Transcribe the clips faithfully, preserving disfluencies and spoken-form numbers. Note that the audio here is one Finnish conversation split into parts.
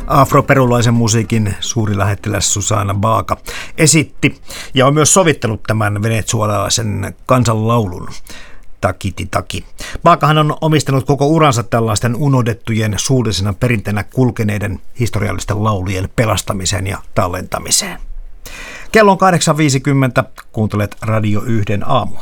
afroperulaisen musiikin suurilähettiläs Susana Baca esitti ja on myös sovittanut tämän venezuelalaisen kansanlaulun Takiti Taki. Bacahan on omistanut koko uransa tällaisten unohdettujen suullisena perinteenä kulkeneiden historiallisten laulujen pelastamiseen ja tallentamiseen. Kello on kahdeksan viisikymmentä, kuuntelet Radio yhden aamua.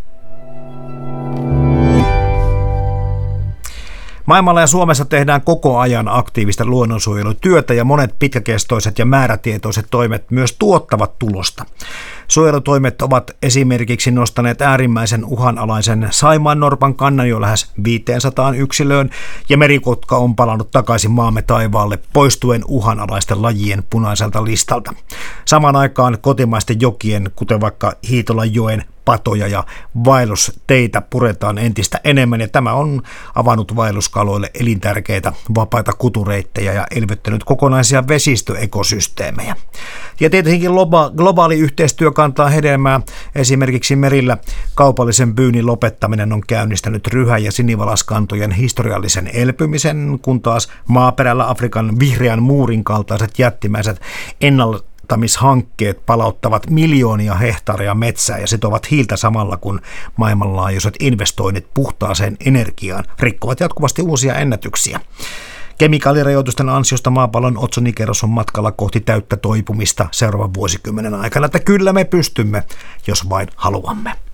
Maailmalla ja Suomessa tehdään koko ajan aktiivista luonnonsuojelutyötä ja monet pitkäkestoiset ja määrätietoiset toimet myös tuottavat tulosta. Suojelutoimet ovat esimerkiksi nostaneet äärimmäisen uhanalaisen saimaannorpan kannan jo lähes viisisataa yksilöön ja merikotka on palannut takaisin maamme taivaalle poistuen uhanalaisten lajien punaiselta listalta. Samaan aikaan kotimaisten jokien, kuten vaikka Hiitolanjoen patoja ja vaellusteitä puretaan entistä enemmän ja tämä on avannut vaelluskaloille elintärkeitä vapaita kutureittejä ja elvyttänyt kokonaisia vesistöekosysteemejä. Ja tietenkin globaali yhteistyö kantaa hedelmää. Esimerkiksi merillä kaupallisen pyynnin lopettaminen on käynnistänyt ryhä- ja sinivalaskantojen historiallisen elpymisen, kun taas maaperällä Afrikan vihreän muurin kaltaiset jättimäiset ennaltamishankkeet palauttavat miljoonia hehtaareja metsää ja sitovat hiiltä samalla, kun maailmanlaajuiset investoinnit puhtaaseen energiaan rikkovat jatkuvasti uusia ennätyksiä. Kemikaalirajoitusten ansiosta maapallon otsonikerros on matkalla kohti täyttä toipumista seuraavan vuosikymmenen aikana, että kyllä me pystymme, jos vain haluamme.